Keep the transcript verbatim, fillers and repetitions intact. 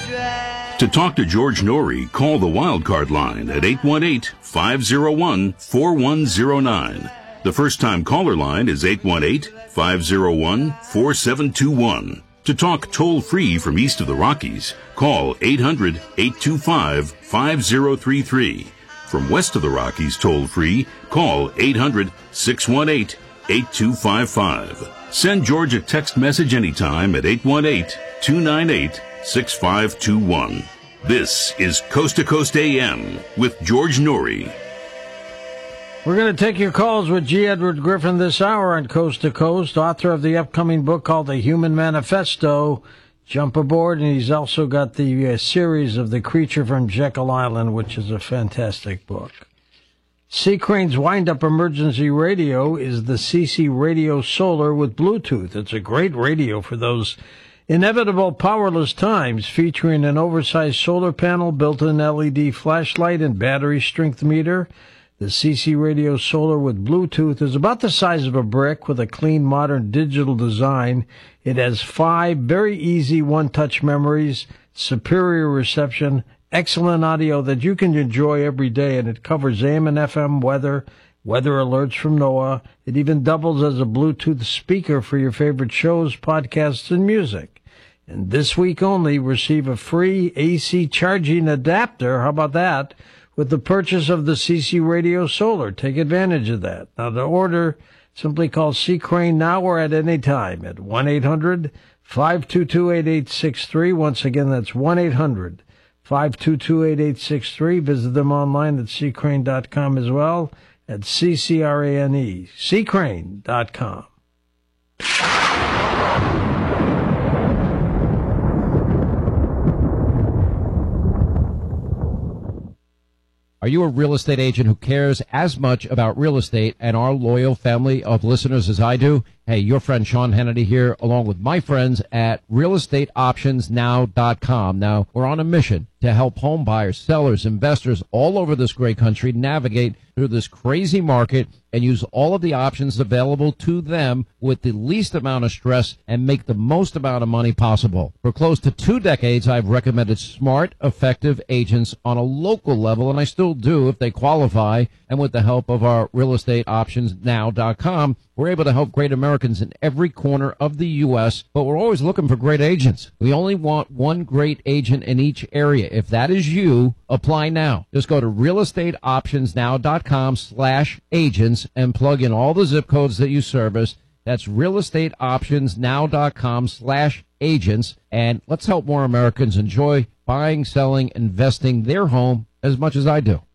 To talk to George Norrie, call the Wildcard line at eight one eight, five oh one, four one oh nine. The first-time caller line is eight one eight, five oh one, four seven two one. To talk toll-free from east of the Rockies, call eight hundred, eight two five, five oh three three. From west of the Rockies toll-free, call eight hundred, six one eight, eight two five five. Send George a text message anytime at eight one eight, two nine eight, six five two one. This is Coast to Coast A M with George Norrie. We're going to take your calls with G. Edward Griffin this hour on Coast to Coast, author of the upcoming book called The Human Manifesto. Jump aboard, and he's also got the uh, series of The Creature from Jekyll Island, which is a fantastic book. Sea Crane's Wind-Up Emergency Radio is the C C Radio Solar with Bluetooth. It's a great radio for those inevitable powerless times, featuring an oversized solar panel, built-in L E D flashlight, and battery strength meter. The C C Radio Solar with Bluetooth is about the size of a brick with a clean, modern digital design. It has five very easy one-touch memories, superior reception, excellent audio that you can enjoy every day, and it covers A M and F M weather, weather alerts from NOAA. It even doubles as a Bluetooth speaker for your favorite shows, podcasts, and music. And this week only, receive a free A C charging adapter. How about that? With the purchase of the C C Radio Solar. Take advantage of that. Now, to order, simply call Sea Crane now or at any time at one eight hundred, five two two, eight eight six three. Once again, that's one eight hundred, five two two, eight eight six three. Visit them online at sea crane dot com as well, at C C R A N E, sea crane dot com. Are you a real estate agent who cares as much about real estate and our loyal family of listeners as I do? Hey, your friend Sean Hannity here, along with my friends at real estate options now dot com. Now, we're on a mission to help home buyers, sellers, investors all over this great country navigate through this crazy market and use all of the options available to them with the least amount of stress and make the most amount of money possible. For close to two decades, I've recommended smart, effective agents on a local level, and I still do if they qualify. And with the help of our real estate options now dot com, we're able to help great Americans in every corner of the U S, but we're always looking for great agents. We only want one great agent in each area. If that is you, apply now. Just go to real estate options now dot com slash agents and plug in all the zip codes that you service. That's real estate options now dot com slash agents. And let's help more Americans enjoy buying, selling, investing their home as much as I do.